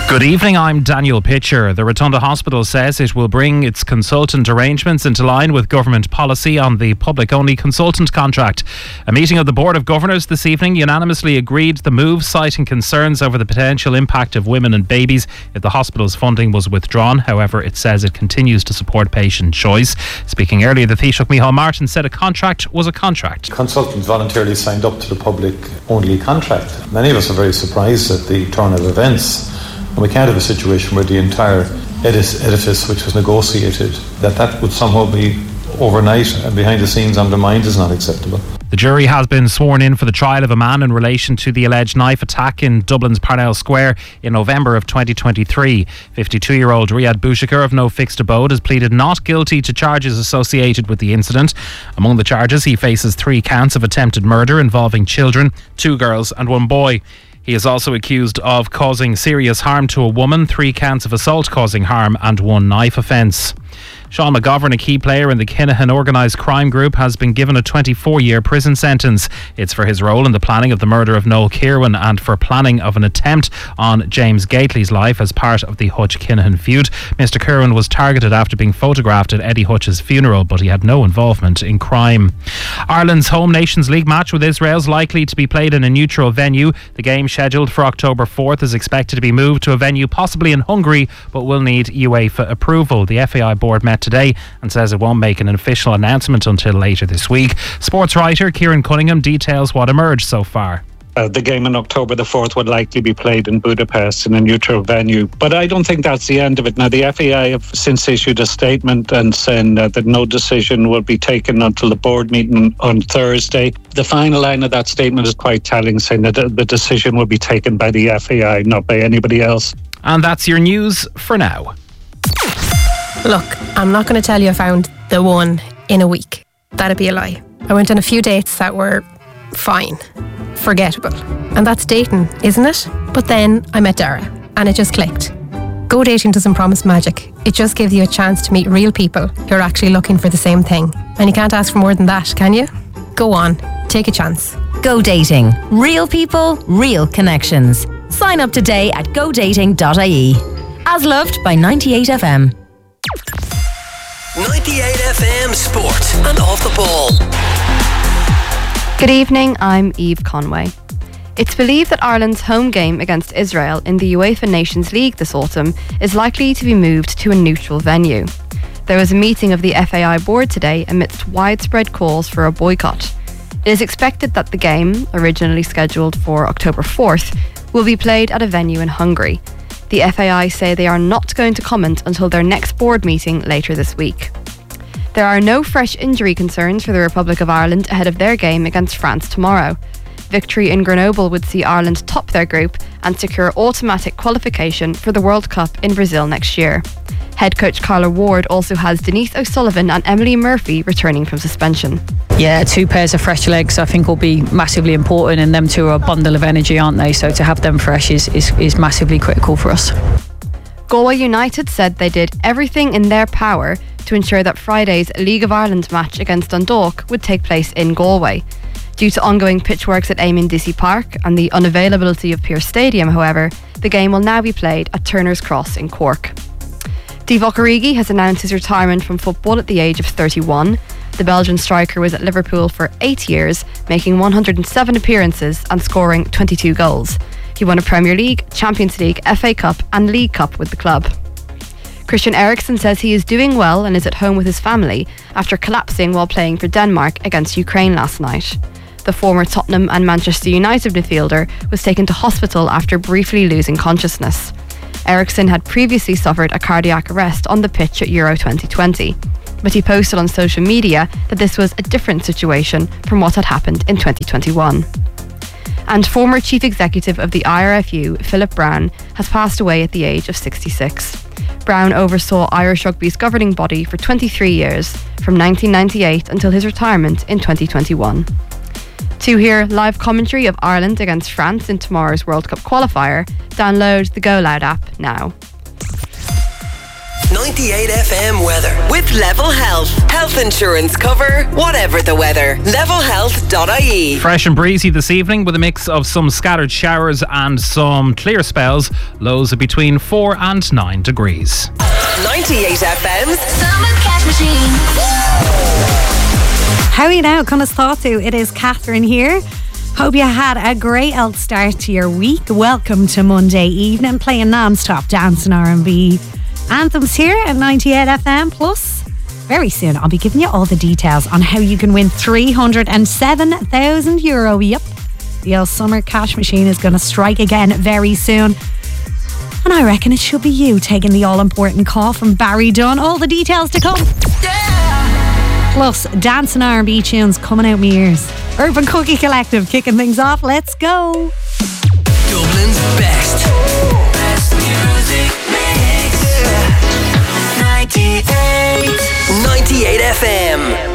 Good evening, I'm Daniel Pitcher. The Rotunda Hospital says it will bring its consultant arrangements into line with government policy on the public-only consultant contract. A meeting of the Board of Governors this evening unanimously agreed the move, citing concerns over the potential impact of women and babies if the hospital's funding was withdrawn. However, it says it continues to support patient choice. Speaking earlier, the Taoiseach Micheál Martin said a contract was a contract. Consultants voluntarily signed up to the public-only contract. Many of us are very surprised at the turn of events. And we can't have a situation where the entire edifice which was negotiated, that would somehow be overnight and behind the scenes undermined is not acceptable. The jury has been sworn in for the trial of a man in relation to the alleged knife attack in Dublin's Parnell Square in November of 2023. 52-year-old Riyad Bouchakar of no fixed abode has pleaded not guilty to charges associated with the incident. Among the charges, he faces 3 counts of attempted murder involving children, 2 girls and 1 boy. He is also accused of causing serious harm to a woman, 3 counts of assault causing harm and 1 knife offence. Sean McGovern, a key player in the Kinahan organised crime group, has been given a 24-year prison sentence. It's for his role in the planning of the murder of Noel Kirwan and for planning of an attempt on James Gately's life as part of the Hutch-Kinahan feud. Mr Kirwan was targeted after being photographed at Eddie Hutch's funeral, but he had no involvement in crime. Ireland's home Nations League match with Israel is likely to be played in a neutral venue. The game, scheduled for October 4th, is expected to be moved to a venue possibly in Hungary, but will need UEFA approval. The FAI board met today and says it won't make an official announcement until later this week. Sports writer Kieran Cunningham details what emerged so far. The game on October the 4th would likely be played in Budapest in a neutral venue. But I don't think that's the end of it. Now, the FAI have since issued a statement and saying that no decision will be taken until the board meeting on Thursday. The final line of that statement is quite telling, saying that the decision will be taken by the FAI, not by anybody else. And that's your news for now. Look, I'm not going to tell you I found the one in a week. That'd be a lie. I went on a few dates that were fine, forgettable. And that's dating, isn't it? But then I met Dara and it just clicked. Go dating doesn't promise magic. It just gives you a chance to meet real people who are actually looking for the same thing. And you can't ask for more than that, can you? Go on, take a chance. Go dating. Real people, real connections. Sign up today at godating.ie. As loved by 98FM. 98FM Sport and Off the Ball. Good evening, I'm Eve Conway. It's believed that Ireland's home game against Israel in the UEFA Nations League this autumn is likely to be moved to a neutral venue. There was a meeting of the FAI board today amidst widespread calls for a boycott. It is expected that the game, originally scheduled for October 4th, will be played at a venue in Hungary. The FAI say they are not going to comment until their next board meeting later this week. There are no fresh injury concerns for the Republic of Ireland ahead of their game against France tomorrow. Victory in Grenoble would see Ireland top their group and secure automatic qualification for the World Cup in Brazil next year. Head coach Carla Ward also has Denise O'Sullivan and Emily Murphy returning from suspension. Yeah, 2 pairs of fresh legs I think will be massively important, and them 2 are a bundle of energy, aren't they? So to have them fresh is massively critical for us. Galway United said they did everything in their power to ensure that Friday's League of Ireland match against Dundalk would take place in Galway. Due to ongoing pitch works at Eamon Deacy Park and the unavailability of Pearse Stadium, however, the game will now be played at Turner's Cross in Cork. Divock Origi has announced his retirement from football at the age of 31. The Belgian striker was at Liverpool for 8 years, making 107 appearances and scoring 22 goals. He won a Premier League, Champions League, FA Cup and League Cup with the club. Christian Eriksen says he is doing well and is at home with his family after collapsing while playing for Denmark against Ukraine last night. The former Tottenham and Manchester United midfielder was taken to hospital after briefly losing consciousness. Eriksen had previously suffered a cardiac arrest on the pitch at Euro 2020, but he posted on social media that this was a different situation from what had happened in 2021. And former chief executive of the IRFU, Philip Brown, has passed away at the age of 66. Brown oversaw Irish Rugby's governing body for 23 years, from 1998 until his retirement in 2021. To hear live commentary of Ireland against France in tomorrow's World Cup qualifier, download the Go Loud app now. 98 FM weather. With Level Health. Health insurance cover, whatever the weather. Levelhealth.ie. Fresh and breezy this evening with a mix of some scattered showers and some clear spells. Lows of between 4 and 9 degrees. 98 FM's Summer Cash Machine. How are you now? Cunas Thoughtu. It is Catherine here. Hope you had a great old start to your week. Welcome to Monday evening, playing non-stop dance and R&B anthems here at 98 FM. Plus, very soon I'll be giving you all the details on how you can win €307,000. Yep, the old Summer Cash Machine is going to strike again very soon. And I reckon it should be you taking the all-important call from Barry Dunn. All the details to come. Plus, dance and R&B tunes coming out my ears. Urban Cookie Collective kicking things off. Let's go. Dublin's best music mix. 98 FM.